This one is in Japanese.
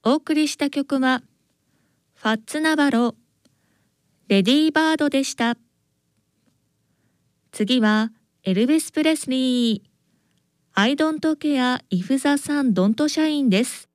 お送りした曲はファッツナバロ、レディーバードでした。次はエルヴィス・プレスリー、I don't care if the sun don't shineです。